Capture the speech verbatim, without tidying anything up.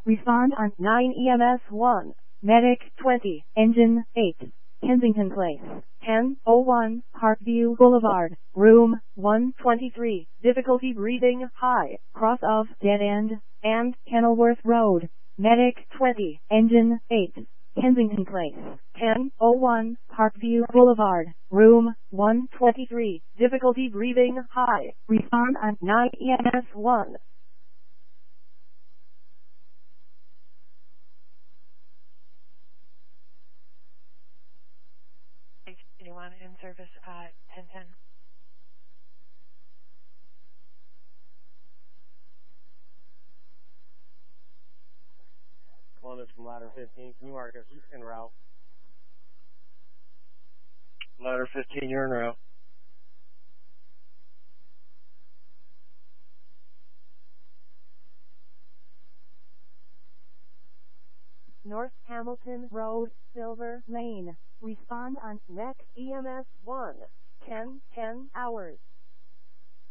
Respond on nine E M S one. Medic twenty. Engine eight. Kensington Place. ten oh one. Parkview Boulevard. Room one twenty-three. Difficulty breathing high. Cross of Dead End and Kenilworth Road. Medic twenty. Engine eight. Kensington Place. ten oh one. Parkview Boulevard. Room one twenty-three. Difficulty breathing high. Respond on nine E M S one. Anyone in service at ten ten? Columbus from ladder fifteen, can you mark us en route? Ladder fifteen, you're en route. North Hamilton Road, Silver Lane. Respond on next E M S one. ten ten hours.